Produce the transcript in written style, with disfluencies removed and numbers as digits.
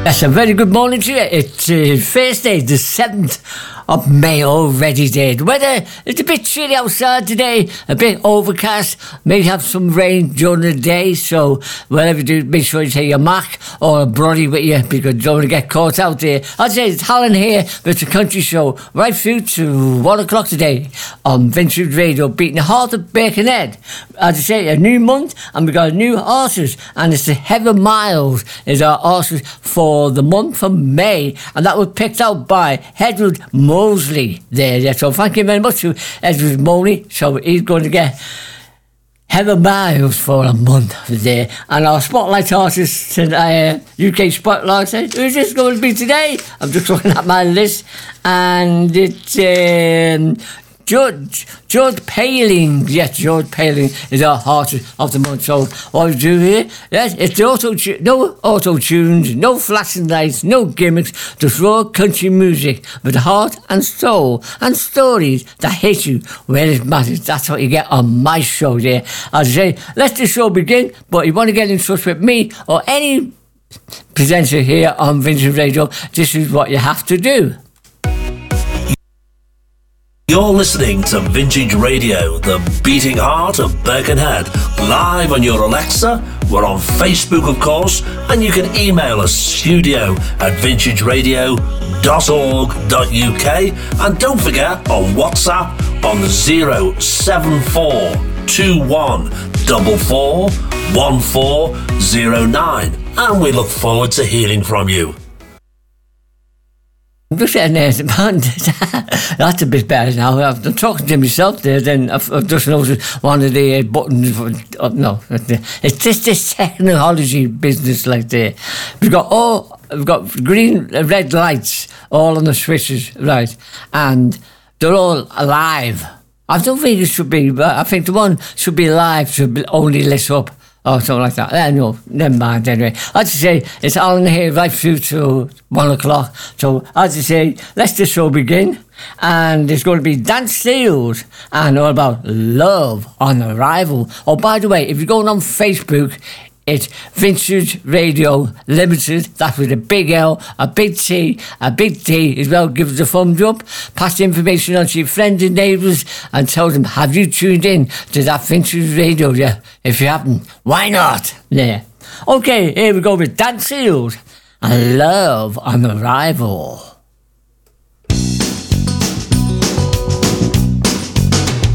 Yes, a very good morning to you. It's Thursday, the 7th of May already there. The weather is a bit chilly outside today, a bit overcast, may have some rain during the day, so whatever you do, make sure you take your Mac or a brolly with you because you don't want to get caught out there. I'd say it's Alan here with the Country Show right through to 1 o'clock today on Vintage Radio, beating the heart of Birkenhead. As I say, a new month and we've got new artists, and it's the Heather Miles is our artist for the month of May, and that was picked out by Edward Mosley there. Yeah, so thank you very much to Edward Mosley. So he's going to get Heather Miles for a month there. And our spotlight artist, UK spotlight, who's this going to be today? I'm just looking at my list, and it's George Paling. Yes, George Paling is our artist of the month. So what we do here, yes, it's no auto-tunes, no flashing lights, no gimmicks, just raw country music with heart and soul and stories that hit you where it matters. That's what you get on my show there. As I say, let the show begin, but you want to get in touch with me or any presenter here on Vintage Radio, this is what you have to do. You're listening to Vintage Radio, the beating heart of Birkenhead, live on your Alexa. We're on Facebook, of course, and you can email us studio@vintageradio.org.uk, and don't forget on WhatsApp on 074441409, and we look forward to hearing from you. I'm just saying there, man, that's a bit better now. I'm talking to myself there, then I've just noticed one of the buttons. No, it's just this technology business like there. We've got green, red lights all on the switches, right, and they're all alive. I don't think it should be, but I think the one should be live, should be only lit up. Or something like that. No, never mind anyway. As I say, it's Alan here right through to 1 o'clock. So, as I say, let's the show begin. And it's going to be Dan Seals and all about Love on Arrival. Oh, by the way, if you're going on Facebook, it's Vintage Radio Limited. That's with a big L, a big T, a big D as well. Give us a thumbs up. Pass the information on to your friends and neighbours and tell them, have you tuned in to that Vintage Radio? Yeah. If you haven't, why not? Yeah. Okay, here we go with Dan Seals and Love on Arrival.